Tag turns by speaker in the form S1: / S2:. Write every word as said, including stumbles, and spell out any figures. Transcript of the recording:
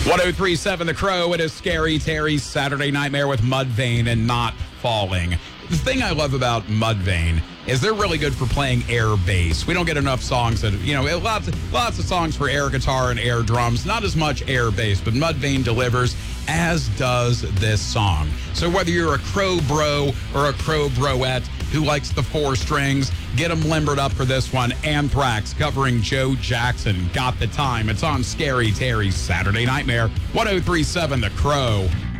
S1: one oh three point seven The Crow. It is Scary Terry's Saturday Nightmare with Mudvayne and Not Falling. The thing I love about Mudvayne is they're really good for playing air bass. We don't get enough songs that, you know, lots of, lots of songs for air guitar and air drums, not as much air bass, but Mudvayne delivers, as does this song. So whether you're a Crow bro or a Crow broette who likes the four strings, get them limbered up for this one. Anthrax covering Joe Jackson, Got the Time. It's on Scary Terry's Saturday Nightmare, one oh three point seven The Crow.